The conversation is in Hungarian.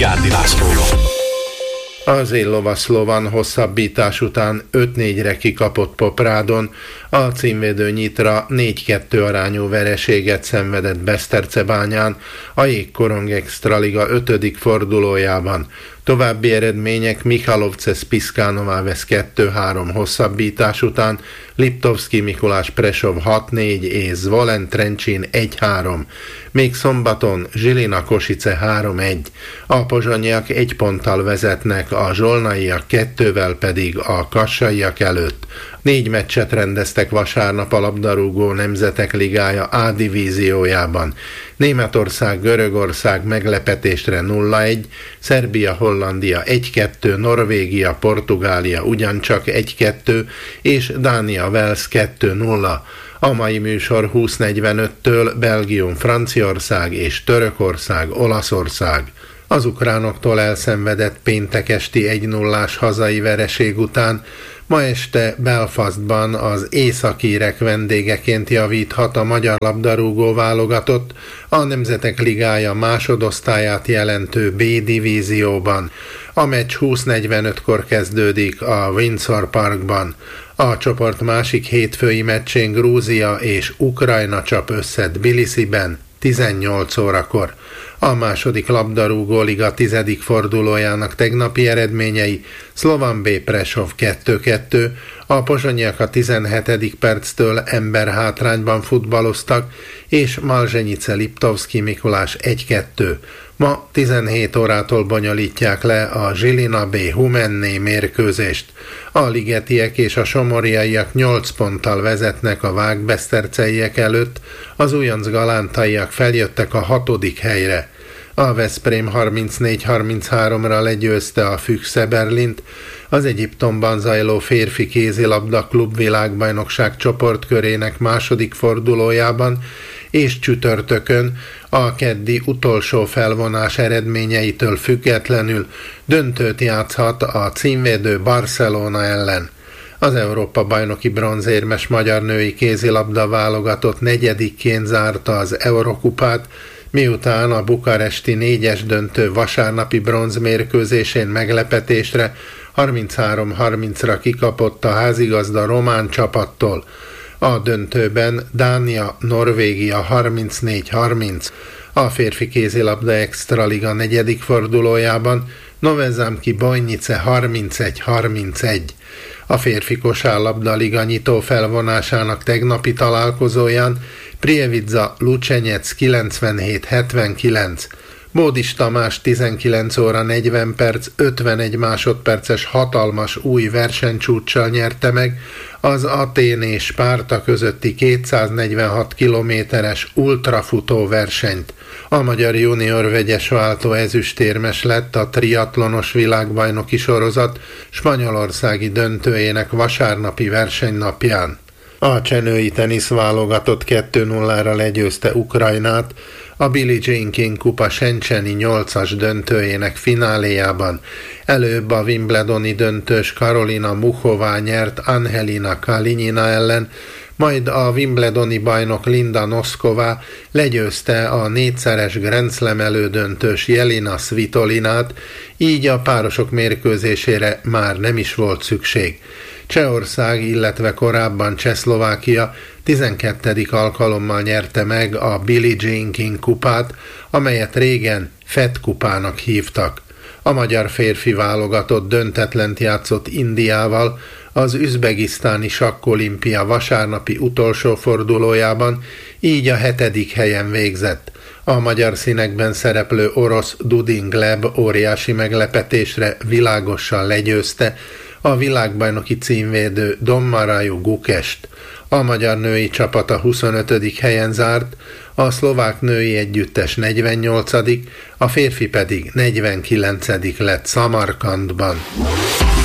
Vigyárdi Lászlóval. Az Illova Szlovan hosszabbítás után 5-4-re kikapott Poprádon, a címvédő Nyitra 4-2 arányú vereséget szenvedett Besztercebányán, a Jégkorong Extraliga 5. fordulójában. További eredmények: Michalovce Spiszkánová vesz 2-3 hosszabbítás után, Liptovszki Mikulás Presov 6-4 és Zvolen Trencsin 1-3. Még szombaton Zsilina Kosice 3-1. A pozsonyiak 1 ponttal vezetnek, a zsolnaiak 2-vel pedig a kassaiak előtt. 4 meccset rendeztek vasárnap a labdarúgó Nemzetek Ligája A divíziójában. Németország, Görögország meglepetésre 0-1, Szerbia, Hollandia 1-2, Norvégia, Portugália ugyancsak 1-2, és Dánia, Wales 2-0. A mai műsor 20:45-től Belgium, Franciaország és Törökország, Olaszország. Az ukránoktól elszenvedett péntek esti 1-0-ás hazai vereség után ma este Belfastban az északírek vendégeként javíthat a magyar labdarúgó válogatott a Nemzetek Ligája másodosztályát jelentő B divízióban. A meccs 20:45-kor kezdődik a Windsor Parkban. A csoport másik hétfői meccsén Grúzia és Ukrajna csap össze Tbilisiben 18 órakor. A második labdarúgó liga 10. fordulójának tegnapi eredményei: Slovan B Prešov 2-2, a pozsonyiak a 17. perctől emberhátrányban futballoztak, és Malzsenyice Liptovszki Mikulás 1-2. Ma 17 órától bonyolítják le a Žilina B Humenné mérkőzést. A ligetiek és a somorjaiak 8 ponttal vezetnek a vágbeszterceiek előtt, az újonc galántaiak feljöttek a 6. helyre. A Veszprém 34-33-ra legyőzte a Füchse Berlint, az Egyiptomban zajló férfi kézilabda klub világbajnokság csoportkörének második fordulójában, és csütörtökön a keddi utolsó felvonás eredményeitől függetlenül döntőt játszhat a címvédő Barcelona ellen. Az Európa-bajnoki bronzérmes magyar női kézilabda válogatott 4-ként zárta az Eurokupát, miután a bukaresti 4-es döntő vasárnapi bronzmérkőzésén meglepetésre 33-30-ra kikapott a házigazda román csapattól. A döntőben Dánia, Norvégia 34-30, a férfi kézilabda Extraliga 4. fordulójában Nové Zámky Bojnice 31-31. A férfi kosárlabda liga nyitó felvonásának tegnapi találkozóján Prievidza Lucsenyec 97-79. Bódis Tamás 19 óra 40 perc 51 másodperces hatalmas új versenycsúccsal nyerte meg az Atén és Spárta közötti 246 kilométeres ultrafutó versenyt. A magyar junior vegyes váltó ezüstérmes lett a triatlonos világbajnoki sorozat spanyolországi döntőjének vasárnapi versenynapján. A csenői teniszválogatott 2-0-ra legyőzte Ukrajnát a Billie Jean King kupa sencseni 8-as döntőjének fináléjában. Előbb a wimbledoni döntős Karolina Muchová nyert Angelina Kalinina ellen, majd a wimbledoni bajnok Linda Noskova legyőzte a 4-szeres Grand Slam elődöntős Jelena Svitolinát, így a párosok mérkőzésére már nem is volt szükség. Csehország, illetve korábban Csehszlovákia 12. alkalommal nyerte meg a Billie Jean King kupát, amelyet régen Fed kupának hívtak. A magyar férfi válogatott döntetlent játszott Indiával az üzbegisztáni sakkolimpia vasárnapi utolsó fordulójában, így a 7. helyen végzett. A magyar színekben szereplő orosz Dudin Gleb óriási meglepetésre világosan legyőzte a világbajnoki címvédő Dommaraju Gukest. A magyar női csapat a 25. helyen zárt, a szlovák női együttes 48., a férfi pedig 49. lett Szamarkandban.